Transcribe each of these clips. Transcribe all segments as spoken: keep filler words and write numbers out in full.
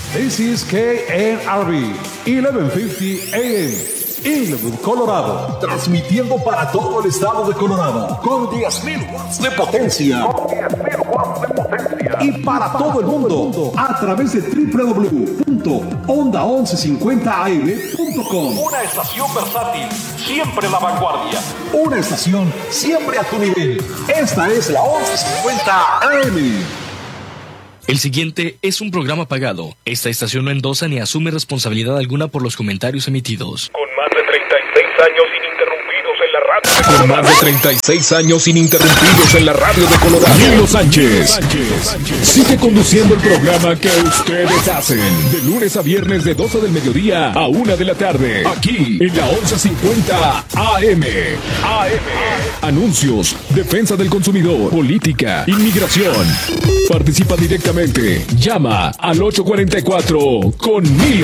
This is K N R B, eleven fifty A M, Inwood, Colorado. Transmitiendo para todo el estado de Colorado con diez mil watts de potencia. Con diez mil watts de potencia. Y para todo el mundo a través de doble u doble u doble u punto onda once cincuenta a m punto com. Una estación versátil, siempre la vanguardia. Una estación siempre a tu nivel. Esta es la once cincuenta A M. El siguiente es un programa pagado. Esta estación no endosa ni asume responsabilidad alguna por los comentarios emitidos. Con más de treinta y seis años ininterrumpidos en la radio. Con más de treinta y seis años ininterrumpidos en la radio de Colorado. Milo Sánchez. Sánchez sigue conduciendo el programa que ustedes hacen. De lunes a viernes de doce del mediodía a una de la tarde. Aquí en la once cincuenta A M. A M. Anuncios, defensa del consumidor, política, inmigración. Participa directamente. Llama al ocho cuarenta y cuatro con Milo.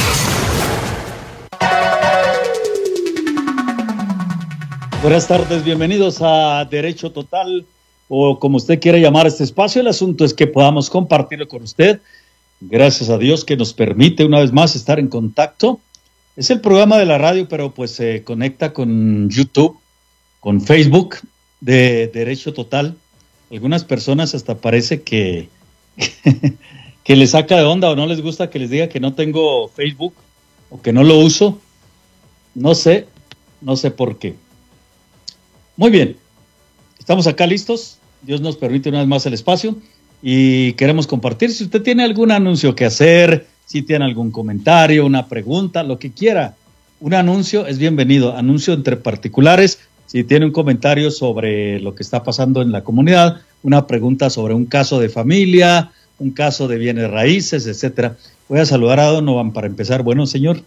Buenas tardes, bienvenidos a Derecho Total, o como usted quiera llamar este espacio. El asunto es que podamos compartirlo con usted. Gracias a Dios que nos permite una vez más estar en contacto. Es el programa de la radio, pero pues se conecta con YouTube, con Facebook de Derecho Total. Algunas personas hasta parece que, que les saca de onda o no les gusta que les diga que no tengo Facebook o que no lo uso. No sé, no sé por qué. Muy bien, estamos acá listos. Dios nos permite una vez más el espacio y queremos compartir. Si usted tiene algún anuncio que hacer, si tiene algún comentario, una pregunta, lo que quiera, un anuncio es bienvenido. Anuncio entre particulares. Si tiene un comentario sobre lo que está pasando en la comunidad, una pregunta sobre un caso de familia, un caso de bienes raíces, etcétera. Voy a saludar a Donovan para empezar. Bueno, señor.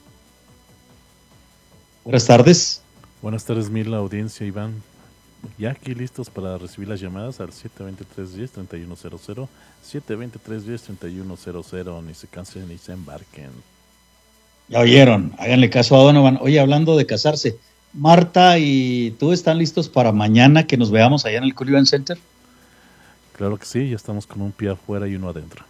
Buenas tardes. Buenas tardes, Mila, audiencia, Iván. Ya aquí listos para recibir las llamadas al siete dos tres, diez, treinta y uno cero cero, siete dos tres, diez, treinta y uno cero cero. Ni se cansen ni se embarquen. Ya oyeron, háganle caso a Donovan. Oye, hablando de casarse, Marta y tú están listos para mañana que nos veamos allá en el Cool Event Center. Claro que sí, ya estamos con un pie afuera y uno adentro.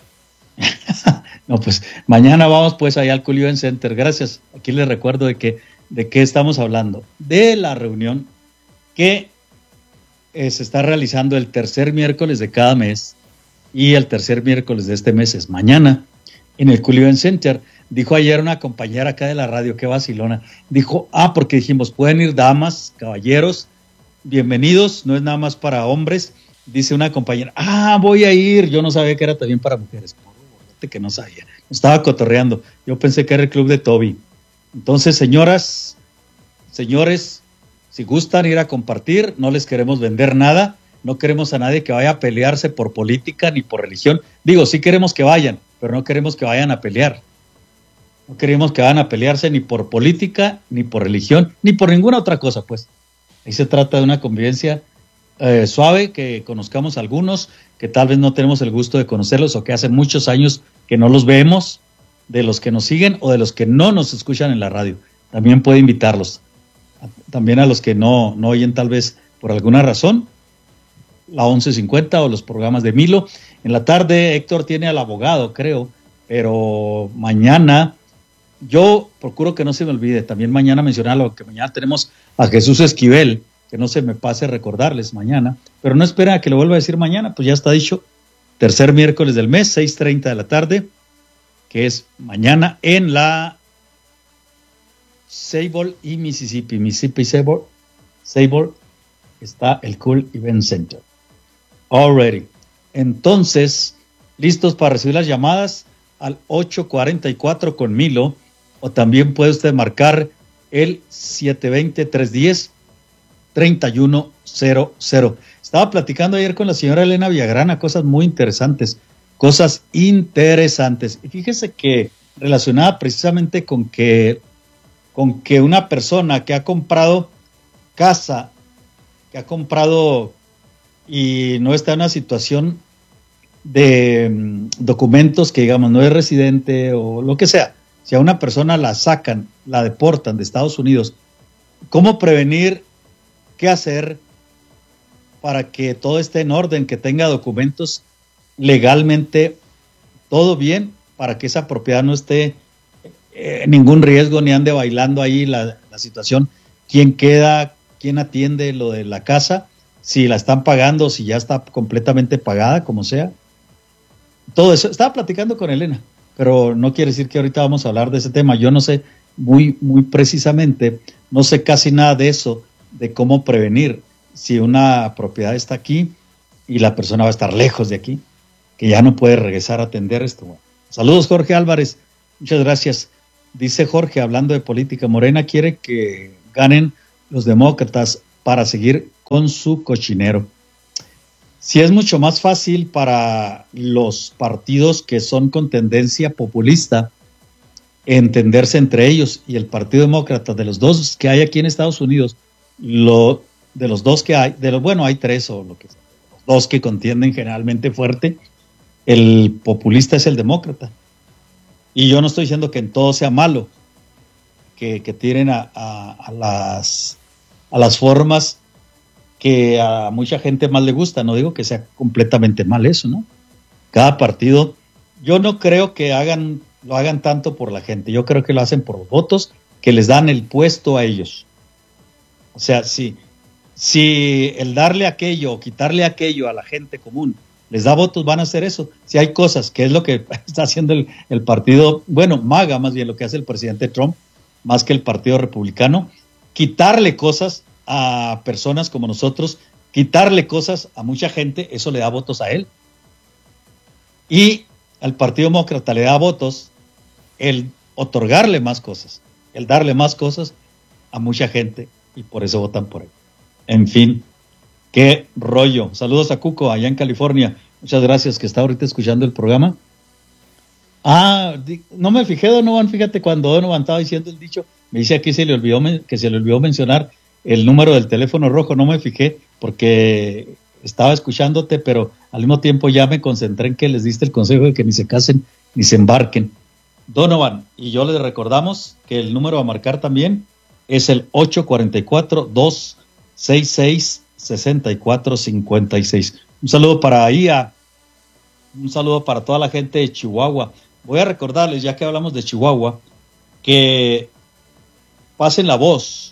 No, pues mañana vamos pues allá al Cool Event Center. Gracias. Aquí les recuerdo de que de qué estamos hablando. De la reunión que eh, se está realizando el tercer miércoles de cada mes, y el tercer miércoles de este mes es mañana en el Cool Event Center. Dijo ayer una compañera acá de la radio, qué vacilona, dijo, ah, porque dijimos, pueden ir damas, caballeros, bienvenidos, no es nada más para hombres. Dice una compañera, ah, voy a ir, yo no sabía que era también para mujeres, que no sabía, estaba cotorreando, yo pensé que era el club de Toby. Entonces, señoras, señores, si gustan ir a compartir, no les queremos vender nada, no queremos a nadie que vaya a pelearse por política ni por religión. Digo, sí queremos que vayan, pero no queremos que vayan a pelear. No queremos que vayan a pelearse ni por política, ni por religión, ni por ninguna otra cosa, pues. Ahí se trata de una convivencia eh, suave, que conozcamos a algunos, que tal vez no tenemos el gusto de conocerlos o que hace muchos años que no los vemos, de los que nos siguen o de los que no nos escuchan en la radio. También puede invitarlos. También a los que no, no oyen tal vez por alguna razón la once cincuenta o los programas de Milo. En la tarde Héctor tiene al abogado, creo, pero mañana yo procuro que no se me olvide, también mañana mencionarlo, que mañana tenemos a Jesús Esquivel, que no se me pase recordarles mañana, pero no esperen a que lo vuelva a decir mañana, pues ya está dicho, tercer miércoles del mes, seis treinta de la tarde, que es mañana en la Sable y Mississippi, Mississippi Sable, Sable, está el Cool Event Center. Already. Entonces, listos para recibir las llamadas al ocho cuarenta y cuatro con Milo, o también puede usted marcar el siete dos cero, tres uno cero, treinta y uno cero cero. Estaba platicando ayer con la señora Elena Villagrana, cosas muy interesantes, cosas interesantes. Y fíjese que relacionada precisamente con que, con que una persona que ha comprado casa, que ha comprado y no está en una situación de um, documentos que digamos no es residente o lo que sea, si a una persona la sacan, la deportan de Estados Unidos, ¿cómo prevenir? ¿Qué hacer para que todo esté en orden, que tenga documentos legalmente todo bien para que esa propiedad no esté eh, en ningún riesgo ni ande bailando ahí la, la situación. ¿Quién queda? ¿Quién atiende lo de la casa? Si la están pagando, si ya está completamente pagada, como sea. Todo eso. Estaba platicando con Elena, pero no quiere decir que ahorita vamos a hablar de ese tema. Yo no sé muy, muy precisamente, no sé casi nada de eso, de cómo prevenir si una propiedad está aquí y la persona va a estar lejos de aquí, que ya no puede regresar a atender esto. Bueno, saludos, Jorge Álvarez. Muchas gracias. Dice Jorge, hablando de política, Morena quiere que ganen los demócratas para seguir con su cochinero. Si es mucho más fácil para los partidos que son con tendencia populista entenderse entre ellos, y el Partido Demócrata, de los dos que hay aquí en Estados Unidos, lo, de los dos que hay, de los, bueno, hay tres o lo que sea, los dos que contienden generalmente fuerte, el populista es el demócrata. Y yo no estoy diciendo que en todo sea malo, que, que tiren a, a, a, las, a las formas que a mucha gente más le gusta. No digo que sea completamente mal eso, ¿no? Cada partido, yo no creo que hagan, lo hagan tanto por la gente, yo creo que lo hacen por los votos que les dan el puesto a ellos. O sea, si, si el darle aquello o quitarle aquello a la gente común les da votos, van a hacer eso. Si hay cosas, que es lo que está haciendo el, el partido, bueno, MAGA, más bien lo que hace el presidente Trump, más que el partido republicano, quitarle cosas a personas como nosotros, quitarle cosas a mucha gente, eso le da votos a él. Y al Partido Demócrata le da votos el otorgarle más cosas, el darle más cosas a mucha gente, y por eso votan por él. En fin, qué rollo. Saludos a Cuco allá en California. Muchas gracias, que está ahorita escuchando el programa. Ah, no me fijé, Donovan, fíjate, cuando Donovan estaba diciendo el dicho, me dice aquí se le olvidó, que se le olvidó mencionar el número del teléfono rojo. No me fijé porque estaba escuchándote, pero al mismo tiempo ya me concentré en que les diste el consejo de que ni se casen ni se embarquen. Donovan, y yo les recordamos que el número a marcar también es el ocho cuatro cuatro, dos seis seis, seis cuatro cinco seis. Un saludo para ahí, a, un saludo para toda la gente de Chihuahua. Voy a recordarles, ya que hablamos de Chihuahua, que pasen la voz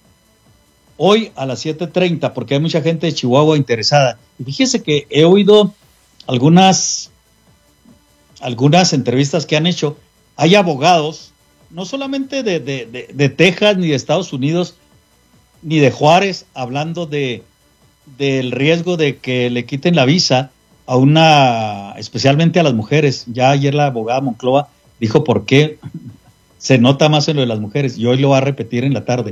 hoy a las siete treinta, porque hay mucha gente de Chihuahua interesada. Y fíjese que he oído algunas, algunas entrevistas que han hecho. Hay abogados, no solamente de, de, de, de Texas, ni de Estados Unidos, ni de Juárez, hablando de del riesgo de que le quiten la visa a una, especialmente a las mujeres. Ya ayer la abogada Monclova dijo por qué se nota más en lo de las mujeres, y hoy lo va a repetir en la tarde.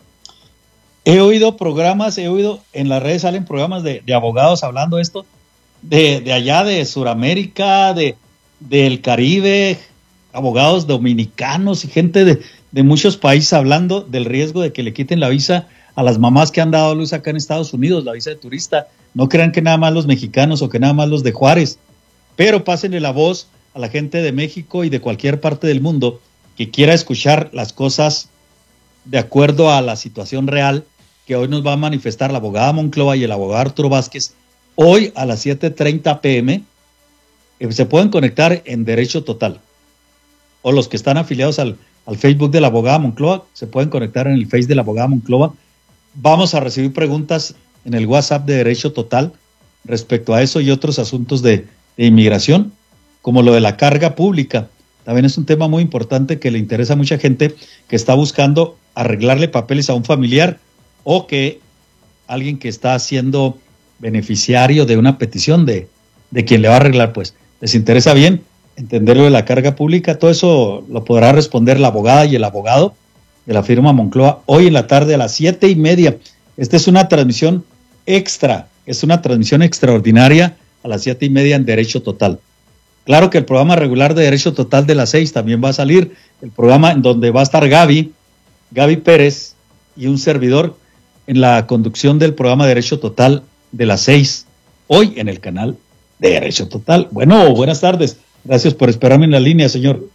He oído programas, he oído, en las redes salen programas de, de abogados hablando de esto, de, de allá de Sudamérica, de, del Caribe, abogados dominicanos y gente de, de muchos países hablando del riesgo de que le quiten la visa a las mamás que han dado a luz acá en Estados Unidos, la visa de turista. No crean que nada más los mexicanos o que nada más los de Juárez, pero pásenle la voz a la gente de México y de cualquier parte del mundo que quiera escuchar las cosas de acuerdo a la situación real que hoy nos va a manifestar la abogada Monclova y el abogado Arturo Vázquez, hoy a las siete treinta pm. Eh, se pueden conectar en Derecho Total, o los que están afiliados al, al Facebook de la abogada Monclova, se pueden conectar en el Face de la abogada Monclova. Vamos a recibir preguntas en el WhatsApp de Derecho Total respecto a eso y otros asuntos de, de inmigración, como lo de la carga pública. También es un tema muy importante que le interesa a mucha gente que está buscando arreglarle papeles a un familiar, o que alguien que está siendo beneficiario de una petición de, de quien le va a arreglar, pues les interesa bien entenderlo de la carga pública. Todo eso lo podrá responder la abogada y el abogado de la firma Monclova hoy en la tarde a las siete y media. Esta es una transmisión extra, es una transmisión extraordinaria a las siete y media en Derecho Total. Claro que el programa regular de Derecho Total de las seis también va a salir, el programa en donde va a estar Gaby, Gaby Pérez y un servidor en la conducción del programa Derecho Total de las seis, hoy en el canal de Derecho Total. Bueno, buenas tardes. Gracias por esperarme en la línea, señor.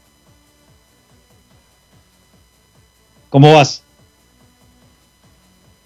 ¿Cómo vas?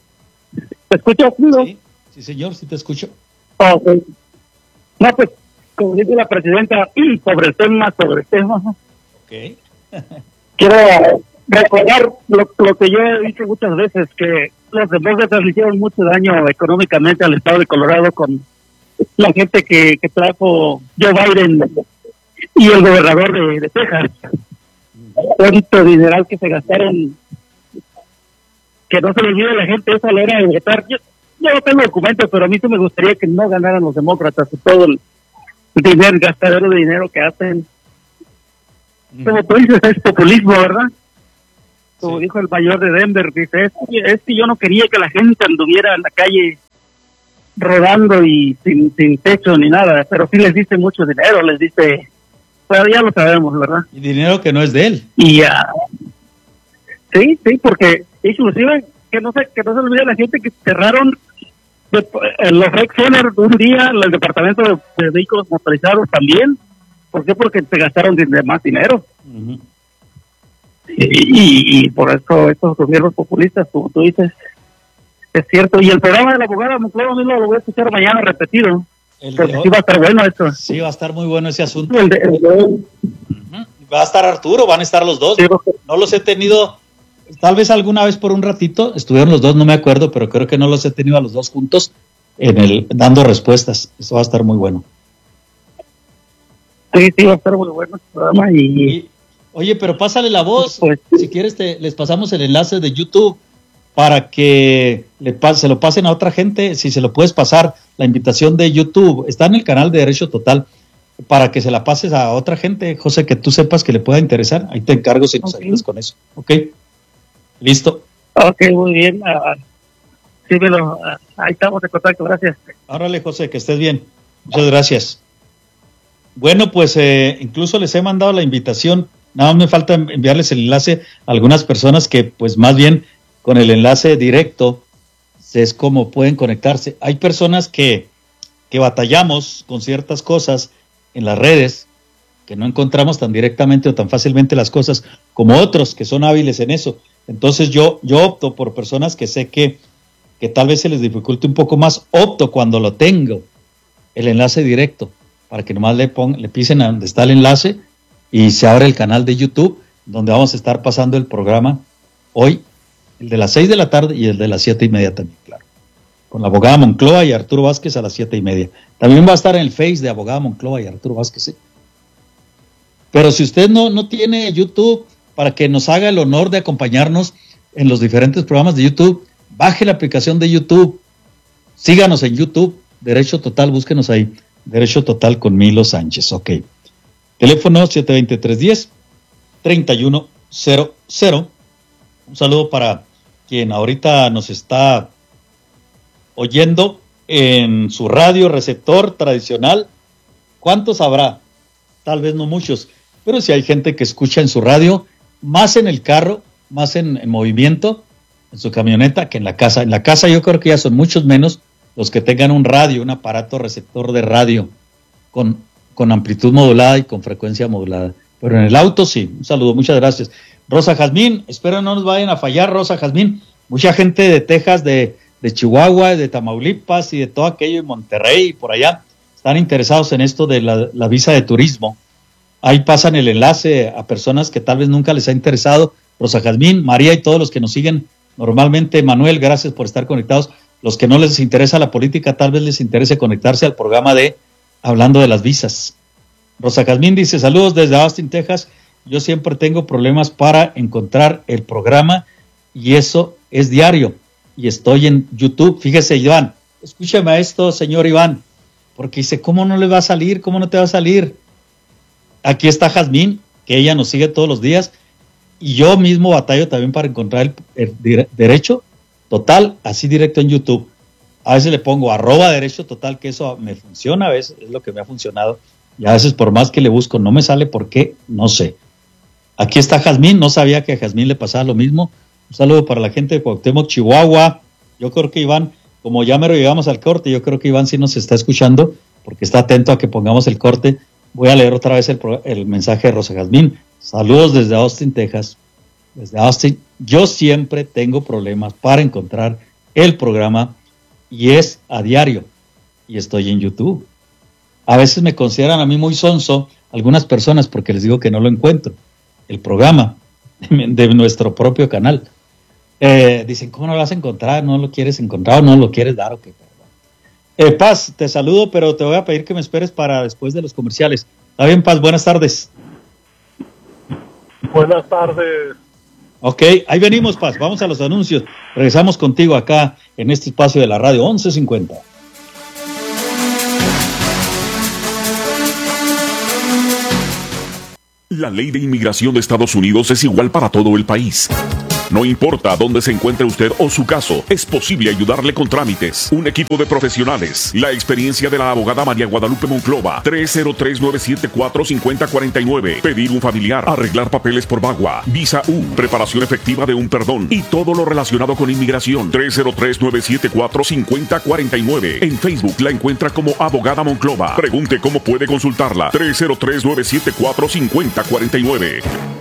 ¿Te escuchas, Ludo? Sí, sí, señor, sí te escucho. Okay. No, pues, como dice la presidenta, sobre tema, sobre tema. Okay. Quiero recordar lo, lo que yo he dicho muchas veces, que los demócratas le hicieron mucho daño económicamente al estado de Colorado con la gente que, que trajo Joe Biden y el gobernador de, de Texas. Tanto dineral que se gastaron, que no se le olvide a la gente esa a la hora de votar. Yo, yo no tengo documentos, pero a mí sí me gustaría que no ganaran los demócratas y todo el dinero, el gastadero de dinero que hacen. Como tú dices, es populismo, ¿verdad? Como sí. Dijo el mayor de Denver, dice, es, es que yo no quería que la gente anduviera en la calle rodando y sin, sin techo ni nada, pero sí les dice mucho dinero, les dice, pues ya lo sabemos, ¿verdad? Y dinero que no es de él. Y ya, uh, sí, sí, porque inclusive, que no se, que no se olvide la gente que cerraron de, eh, los Rec Center un día, el departamento de, de vehículos motorizados también. ¿Por qué? Porque se gastaron de, de más dinero. Uh-huh. y, y, y por eso estos gobiernos populistas, como tú dices, es cierto. Y el programa de la abogada Monclova mismo lo voy a escuchar mañana repetido. El porque de... sí va a estar bueno esto. Sí, va a estar muy bueno ese asunto. El de, el de... Uh-huh. Va a estar Arturo, van a estar los dos. Sí, no los he tenido, tal vez alguna vez por un ratito, estuvieron los dos, no me acuerdo, pero creo que no los he tenido a los dos juntos en el dando respuestas. Eso va a estar muy bueno. Sí, sí, va a estar muy bueno el programa. Y... y oye, pero pásale la voz. Pues, si quieres, te, les pasamos el enlace de YouTube para que le pas, se lo pasen a otra gente. Si se lo puedes pasar, la invitación de YouTube está en el canal de Derecho Total, para que se la pases a otra gente, José, que tú sepas que le pueda interesar. Ahí te encargo si nos okay. ayudas con eso. ¿Ok? ¿Listo? Ok, muy bien. Uh, sí, me lo, uh, ahí estamos en contacto. Gracias. Árale, José, que estés bien. Muchas gracias. Bueno, pues eh, incluso les he mandado la invitación. Nada más me falta enviarles el enlace a algunas personas que, pues más bien, con el enlace directo es como pueden conectarse. Hay personas que, que batallamos con ciertas cosas en las redes, que no encontramos tan directamente o tan fácilmente las cosas como otros que son hábiles en eso. Entonces yo, yo opto por personas que sé que, que tal vez se les dificulte un poco más, opto cuando lo tengo, el enlace directo, para que nomás le, pongan, le pisen a donde está el enlace y se abre el canal de YouTube, donde vamos a estar pasando el programa hoy, el de las seis de la tarde y el de las siete y media también, claro. Con la abogada Monclova y Arturo Vázquez a las siete y media. También va a estar en el Face de abogada Monclova y Arturo Vázquez. ¿eh? Pero si usted no, no tiene YouTube, para que nos haga el honor de acompañarnos en los diferentes programas de YouTube, baje la aplicación de YouTube, síganos en YouTube, Derecho Total, búsquenos ahí, Derecho Total con Milo Sánchez, ok. Teléfono siete dos cero, tres uno cero, tres uno cero cero. Un saludo para quien ahorita nos está oyendo en su radio receptor tradicional. ¿Cuántos habrá? Tal vez no muchos, pero si hay gente que escucha en su radio, más en el carro, más en, en movimiento, en su camioneta, que en la casa. En la casa yo creo que ya son muchos menos los que tengan un radio, un aparato receptor de radio con, con amplitud modulada y con frecuencia modulada. Pero en el auto sí. Un saludo, muchas gracias. Rosa Jazmín, espero no nos vayan a fallar, Rosa Jazmín. Mucha gente de Texas, de de Chihuahua, de Tamaulipas y de todo aquello, en Monterrey y por allá, están interesados en esto de la, la visa de turismo. Ahí pasan el enlace a personas que tal vez nunca les ha interesado. Rosa Jazmín, María y todos los que nos siguen normalmente. Manuel, gracias por estar conectados. Los que no les interesa la política, tal vez les interese conectarse al programa de Hablando de las Visas. Rosa Jazmín dice, saludos desde Austin, Texas. Yo siempre tengo problemas para encontrar el programa y eso es diario. Y estoy en YouTube. Fíjese, Iván, escúcheme a esto, señor Iván, porque dice, ¿cómo no le va a salir? ¿Cómo no te va a salir? Aquí está Jazmín, que ella nos sigue todos los días, y yo mismo batallo también para encontrar el, el Derecho Total, así directo en YouTube. A veces le pongo arroba Derecho Total, que eso me funciona, a veces es lo que me ha funcionado, y a veces por más que le busco no me sale. ¿Por qué? No sé. Aquí está Jazmín, no sabía que a Jazmín le pasaba lo mismo. Un saludo para la gente de Cuauhtémoc, Chihuahua. Yo creo que Iván, como ya mero llegamos al corte, yo creo que Iván sí nos está escuchando, porque está atento a que pongamos el corte. Voy a leer otra vez el, el mensaje de Rosa Jazmín. Saludos desde Austin, Texas. Desde Austin. Yo siempre tengo problemas para encontrar el programa y es a diario. Y estoy en YouTube. A veces me consideran a mí muy sonso algunas personas porque les digo que no lo encuentro, el programa de nuestro propio canal. Eh, dicen, ¿cómo no lo vas a encontrar? ¿No lo quieres encontrar o no lo quieres dar? Okay. Eh, Paz, te saludo, pero te voy a pedir que me esperes para después de los comerciales. ¿Está bien, Paz? Buenas tardes. Buenas tardes. Ok, ahí venimos, Paz. Vamos a los anuncios. Regresamos contigo acá en este espacio de la radio once cincuenta. La ley de inmigración de Estados Unidos es igual para todo el país. No importa dónde se encuentre usted o su caso, es posible ayudarle con trámites. Un equipo de profesionales. La experiencia de la abogada María Guadalupe Monclova. tres cero tres, nueve siete cuatro, cinco cero cuatro nueve. Pedir un familiar. Arreglar papeles por VAWA. Visa U. Preparación efectiva de un perdón. Y todo lo relacionado con inmigración. tres cero tres, nueve siete cuatro, cinco cero cuatro nueve. En Facebook la encuentra como abogada Monclova. Pregunte cómo puede consultarla. tres cero tres, nueve siete cuatro, cinco cero cuatro nueve.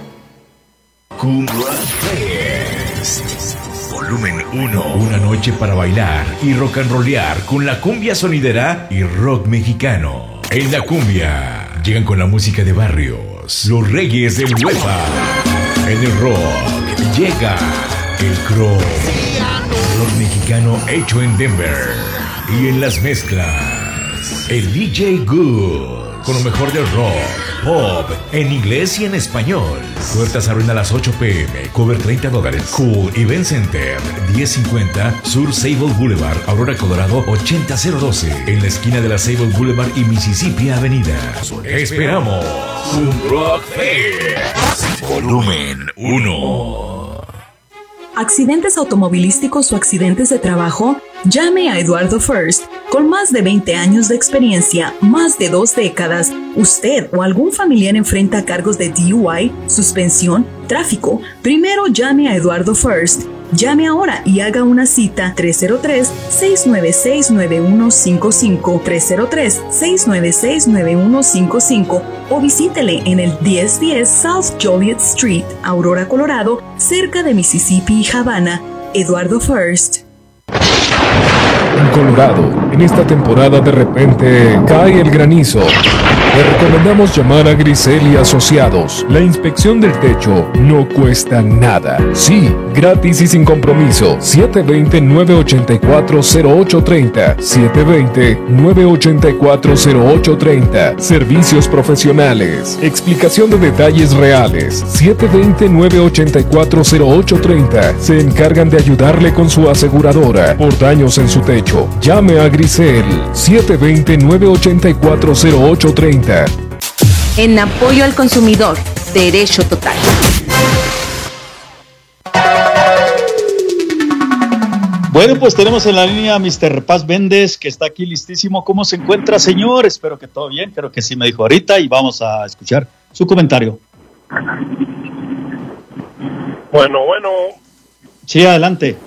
Cumbia Fest Volumen uno. Una noche para bailar y rock and rollear con la cumbia sonidera y rock mexicano. En la cumbia llegan con la música de barrios, los reyes del huepa. En el rock llega el crow, rock mexicano hecho en Denver. Y en las mezclas, el D J Good, con lo mejor del rock, pop, en inglés y en español. Puertas abren a las ocho pm, cover treinta dólares. Cool Event Center, diez cincuenta Sur Sable Boulevard, Aurora, Colorado, ochenta cero doce. En la esquina de la Sable Boulevard y Mississippi Avenida. Esperamos un Rock Fest Volumen uno. ¿Accidentes automovilísticos o accidentes de trabajo? Llame a Eduardo First. Con más de veinte años de experiencia, más de dos décadas, usted o algún familiar enfrenta cargos de D U I, suspensión, tráfico. Primero llame a Eduardo First. Llame ahora y haga una cita tres cero tres, seis nueve seis, nueve uno cinco cinco, tres cero tres, seis nueve seis, nueve uno cinco cinco o visítele en el diez diez South Joliet Street, Aurora, Colorado, cerca de Mississippi y Havana. Eduardo First. En Colorado, en esta temporada de repente cae el granizo. Le recomendamos llamar a Grisel y Asociados. La inspección del techo no cuesta nada. Sí, gratis y sin compromiso. siete dos cero, nueve ocho cuatro, cero ocho tres cero. siete dos cero, nueve ocho cuatro, cero ocho tres cero. Servicios profesionales. Explicación de detalles reales. siete dos cero, nueve ocho cuatro, cero ocho tres cero. Se encargan de ayudarle con su aseguradora por daños en su techo. Llame a Grisel. siete dos cero, nueve ocho cuatro, cero ocho tres cero. En apoyo al consumidor, derecho total. Bueno, pues tenemos en la línea a mister Paz Méndez, que está aquí listísimo. ¿Cómo se encuentra, señor? Espero que todo bien, creo que sí me dijo ahorita y vamos a escuchar su comentario. Bueno, bueno. Sí, adelante.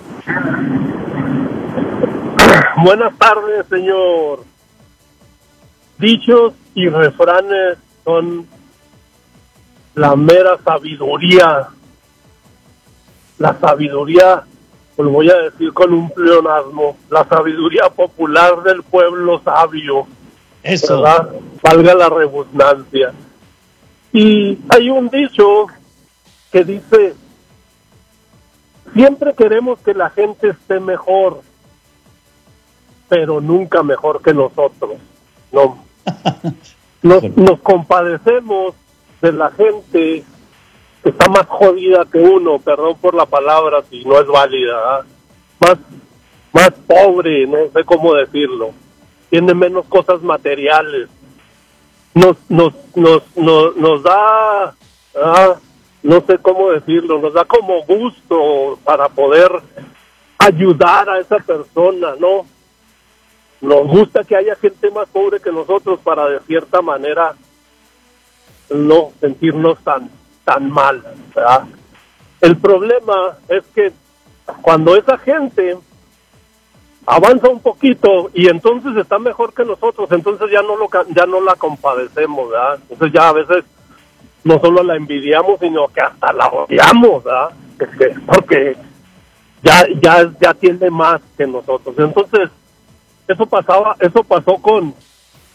Buenas tardes, señor. Dichos y refranes son la mera sabiduría. La sabiduría, lo voy a decir con un pleonasmo, la sabiduría popular del pueblo sabio. Eso. ¿Verdad? Valga la redundancia. Y hay un dicho que dice, siempre queremos que la gente esté mejor, pero nunca mejor que nosotros. No. Nos, nos compadecemos de la gente que está más jodida que uno, perdón por la palabra si no es válida, ¿eh? más más pobre, no sé cómo decirlo, tiene menos cosas materiales, nos nos nos nos, nos da, ¿eh? no sé cómo decirlo, nos da como gusto para poder ayudar a esa persona, ¿no? Nos gusta que haya gente más pobre que nosotros para de cierta manera no sentirnos tan tan mal, ¿verdad? El problema es que cuando esa gente avanza un poquito y entonces está mejor que nosotros, entonces ya no lo ya no la compadecemos, ¿verdad? Entonces ya a veces no solo la envidiamos, sino que hasta la odiamos, ¿verdad? Porque, porque ya ya ya tiene más que nosotros. Entonces eso pasaba, eso pasó con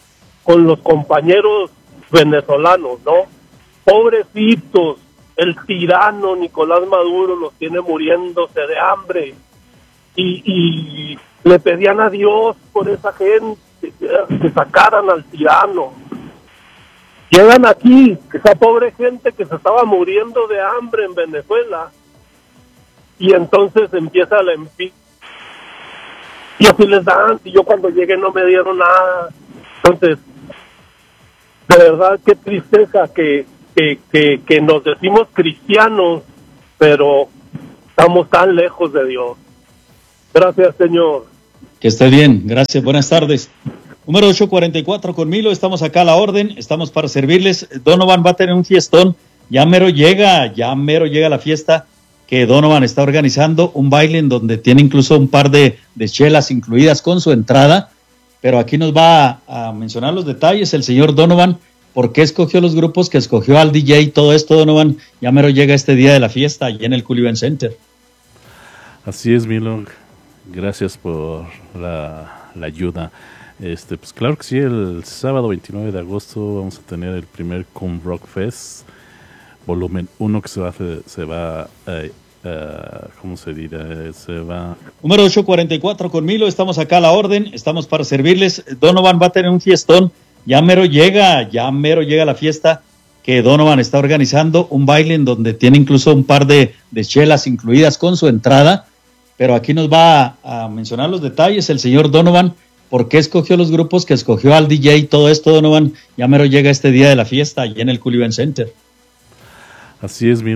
con los compañeros venezolanos, ¿no? Pobrecitos, el tirano Nicolás Maduro los tiene muriéndose de hambre y, y le pedían a Dios por esa gente que sacaran al tirano. Llegan aquí, esa pobre gente que se estaba muriendo de hambre en Venezuela, y entonces empieza la envidia. Y así les dan, y yo cuando llegué no me dieron nada. Entonces, de verdad, qué tristeza que, que, que, que nos decimos cristianos, pero estamos tan lejos de Dios. Gracias, Señor. Que esté bien, gracias, buenas tardes. Número ocho cuarenta y cuatro con Milo, estamos acá a la orden, estamos para servirles. Donovan va a tener un fiestón, ya mero llega, ya mero llega la fiesta que Donovan está organizando, un baile en donde tiene incluso un par de, de chelas incluidas con su entrada, pero aquí nos va a, a mencionar los detalles el señor Donovan, por qué escogió los grupos que escogió al D J y todo esto. Donovan, ya mero llega este día de la fiesta allí en el Cool Event Center. Así es, Milo, gracias por la, la ayuda. Este, pues claro que sí, el sábado veintinueve de agosto vamos a tener el primer Com Rock Fest volumen uno que se va se va eh, uh, ¿cómo se dirá? Se va Número ocho cuarenta y cuatro con Milo, estamos acá a la orden, estamos para servirles. Donovan va a tener un fiestón, ya mero llega, ya mero llega la fiesta que Donovan está organizando, un baile en donde tiene incluso un par de, de chelas incluidas con su entrada, pero aquí nos va a, a mencionar los detalles el señor Donovan, por qué escogió los grupos que escogió al D J y todo esto. Donovan, ya mero llega este día de la fiesta allí en el Cool Event Center. Así es, mi